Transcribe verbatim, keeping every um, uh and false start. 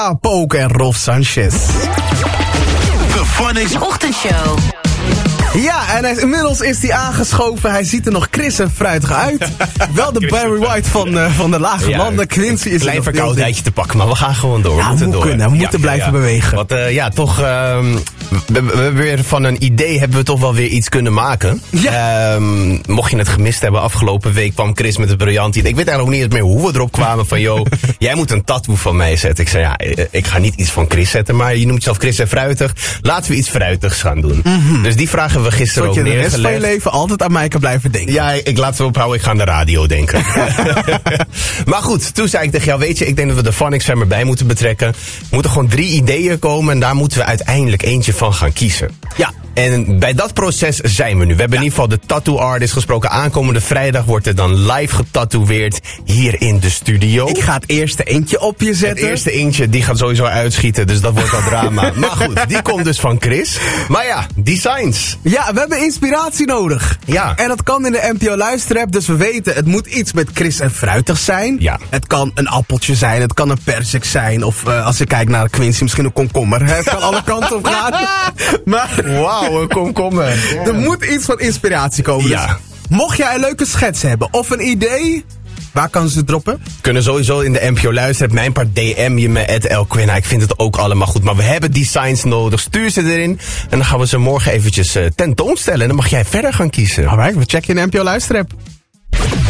Poke en Rolf Sanchez. De Phonics Ochtendshow. Ja, en hij, inmiddels is hij aangeschoven. Hij ziet er nog Chris en fruitig uit. Wel de Barry White van, uh, van de lage Ja, landen. Quincy is klein verkoudheidje te pakken, maar we gaan gewoon door. We Ja, moeten moet door. kunnen, we moeten blijven bewegen. Want uh, ja, toch, uh, we, we hebben weer van een idee hebben we toch wel weer iets kunnen maken. Ja. Um, mocht je het gemist hebben, afgelopen week kwam Chris met een briljant idee. Ik weet eigenlijk ook niet eens meer hoe we erop kwamen van, joh, jij moet een tattoo van mij zetten. Ik zei, ja, ik ga niet iets van Chris zetten, maar je noemt jezelf Chris en fruitig. Laten we iets fruitigs gaan doen. Mm-hmm. Dus die vraag hebben we gisteren Zodat ook je de rest van je neergelegd. leven altijd aan mij kan blijven denken. Ja, ik laat ze ophouden, ik ga aan de radio denken. Maar goed, toen zei ik tegen jou, weet je, ik denk dat we de Phonics er maar bij moeten betrekken. Er moeten gewoon drie ideeën komen en daar moeten we uiteindelijk eentje van gaan kiezen. Ja. En bij dat proces zijn we nu. We hebben in ieder geval de tattoo artist gesproken. Aankomende vrijdag wordt er dan live getatoeëerd hier in de studio. Ik ga het eerste eentje op je Het zetten. eerste eentje, die gaat sowieso uitschieten, dus dat wordt al drama. Maar goed, die komt dus van Chris. Maar ja, designs. Ja, we hebben inspiratie nodig. Ja. En dat kan in de N P O Luisterapp. Dus we weten, het moet iets met Chris en fruitig zijn. Ja. Het kan een appeltje zijn, het kan een persik zijn. Of uh, als ik kijk naar Quincy, misschien een komkommer. Het kan alle kanten op gaan. Maar Wauw, een komkommer. er moet iets van inspiratie komen. Ja. Dus mocht jij een leuke schets hebben of een idee, waar kan ze droppen? Kunnen sowieso in de N P O luisteren. Mijn part D M je me at El Quinn. Ik vind het ook allemaal goed. Maar we hebben designs nodig. Stuur ze erin. En dan gaan we ze morgen eventjes uh, tentoonstellen. En dan mag jij verder gaan kiezen. Alright, we checken in de N P O Luisterapp.